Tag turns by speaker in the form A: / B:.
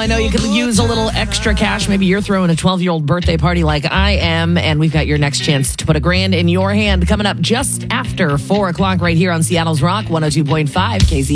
A: I know you could use a little extra cash. Maybe you're throwing a 12-year-old birthday party like I am, and we've got your next chance to put $1,000 in your hand coming up just after 4 o'clock right here on Seattle's Rock 102.5 KZ.